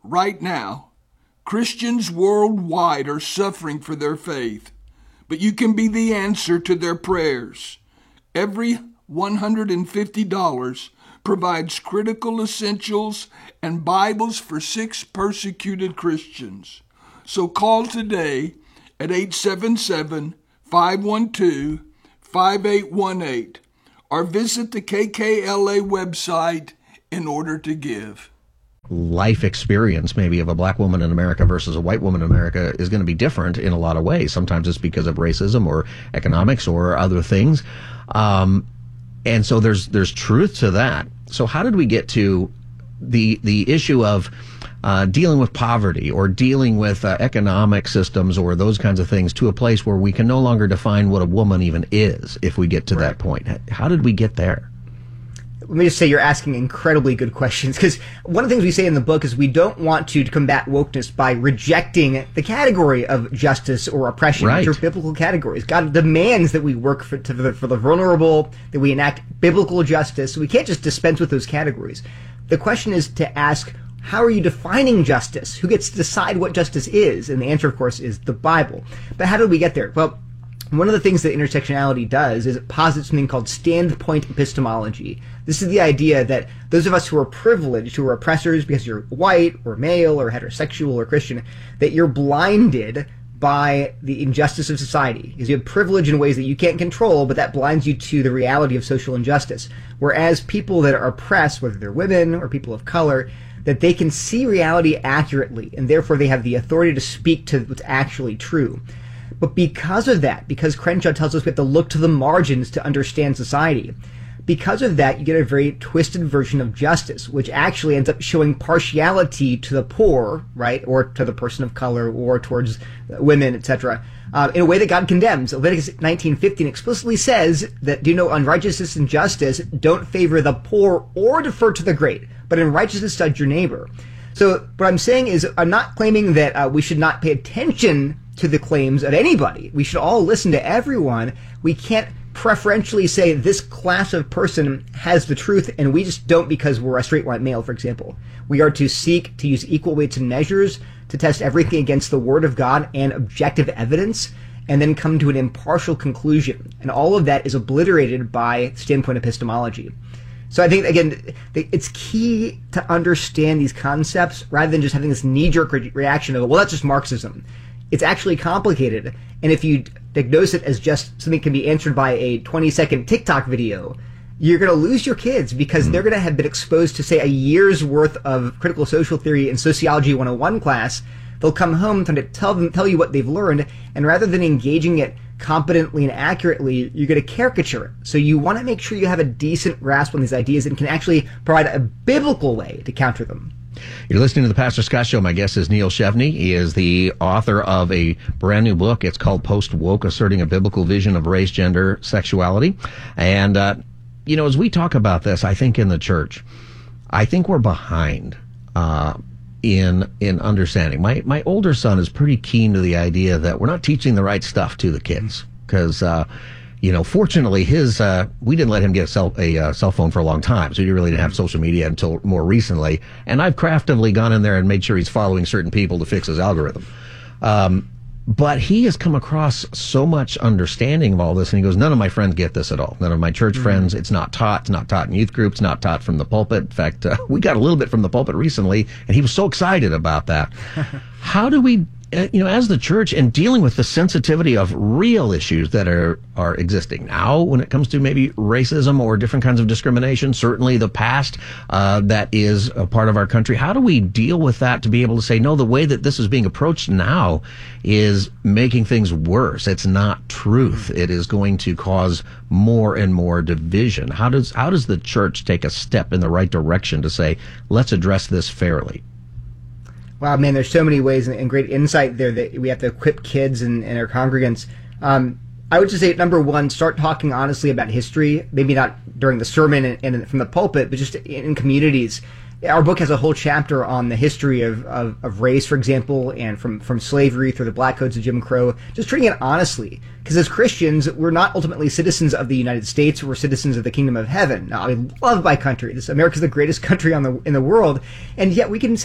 right now, Christians worldwide are suffering for their faith, but you can be the answer to their prayers. Every $150 provides critical essentials and Bibles for 6 persecuted Christians. So call today at 877-512-5818 or visit the KKLA website in order to give. Life experience maybe of a black woman in America versus a white woman in America is going to be different in a lot of ways. Sometimes it's because of racism or economics or other things. And so there's truth to that. So how did we get to the issue of dealing with poverty or dealing with economic systems or those kinds of things to a place where we can no longer define what a woman even is if we get to that point? How did we get there? Let me just say you're asking incredibly good questions, because one of the things we say in the book is we don't want to combat wokeness by rejecting the category of justice or oppression, which are biblical categories. God demands that we work for the vulnerable, that we enact biblical justice. So we can't just dispense with those categories. The question is to ask, how are you defining justice? Who gets to decide what justice is? And the answer, of course, is the Bible. But how did we get there? Well, one of the things that intersectionality does is it posits something called standpoint epistemology. This is the idea that those of us who are privileged, who are oppressors because you're white or male or heterosexual or Christian, that you're blinded by the injustice of society. Because you have privilege in ways that you can't control, but that blinds you to the reality of social injustice. Whereas people that are oppressed, whether they're women or people of color, that they can see reality accurately, and therefore they have the authority to speak to what's actually true. But because of that, because Crenshaw tells us we have to look to the margins to understand society, because of that, you get a very twisted version of justice, which actually ends up showing partiality to the poor, right, or to the person of color, or towards women, etc., in a way that God condemns. Leviticus 19:15 explicitly says that, unrighteousness and justice don't favor the poor or defer to the great, but in righteousness judge your neighbor. So what I'm saying is, I'm not claiming that we should not pay attention to the claims of anybody. We should all listen to everyone. We can't preferentially say this class of person has the truth and we just don't because we're a straight white male, for example. We are to seek to use equal weights and measures to test everything against the Word of God and objective evidence, and then come to an impartial conclusion. And all of that is obliterated by standpoint epistemology. So I think, again, it's key to understand these concepts rather than just having this knee-jerk reaction of, well, that's just Marxism. It's actually complicated, and if you diagnose it as just something that can be answered by a 20-second TikTok video, you're going to lose your kids because they're going to have been exposed to, say, a year's worth of critical social theory and sociology 101 class. They'll come home trying to tell you what they've learned, and rather than engaging it competently and accurately, you're going to caricature it. So you want to make sure you have a decent grasp on these ideas and can actually provide a biblical way to counter them. You're listening to the Pastor Scott Show. My guest is Neil Chevney. He is the author of a brand new book. It's called Post-Woke, Asserting a Biblical Vision of Race, Gender, Sexuality. And, as we talk about this, I think in the church, I think we're behind in understanding. My older son is pretty keen to the idea that we're not teaching the right stuff to the kids because fortunately, we didn't let him get a cell phone for a long time, so he really didn't have social media until more recently. And I've craftily gone in there and made sure he's following certain people to fix his algorithm. But he has come across so much understanding of all this, and he goes, none of my friends get this at all. None of my church friends. It's not taught. It's not taught in youth groups. Not taught from the pulpit. In fact, we got a little bit from the pulpit recently, and he was so excited about that. How do we, as the church, and dealing with the sensitivity of real issues that are existing now when it comes to maybe racism or different kinds of discrimination, certainly the past that is a part of our country, how do we deal with that to be able to say, no, the way that this is being approached now is making things worse. It's not truth. It is going to cause more and more division. How does the church take a step in the right direction to say, let's address this fairly? Wow, man, there's so many ways and great insight there that we have to equip kids and our congregants. I would just say, number one, start talking honestly about history, maybe not during the sermon and from the pulpit, but just in communities. Our book has a whole chapter on the history of race, for example, and from slavery through the Black Codes of Jim Crow, just treating it honestly. Because as Christians, we're not ultimately citizens of the United States, we're citizens of the kingdom of heaven. Now, I love my country. America's the greatest country in the world, and yet we can